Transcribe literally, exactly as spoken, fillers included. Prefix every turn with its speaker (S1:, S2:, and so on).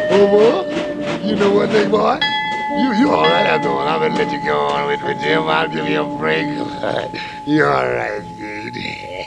S1: Oh, boy, you know what, big boy? You you all right after all. I'm gonna let you go on with, with Jim. I'll give you a break. You're all right, dude.